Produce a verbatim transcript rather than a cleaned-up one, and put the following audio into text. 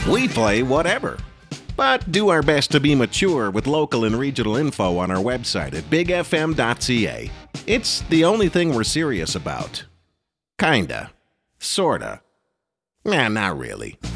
We play whatever, but do our best to be mature with local and regional info on our website at big f m dot c a. It's the only thing we're serious about. Kinda. Sorta. Nah, not really.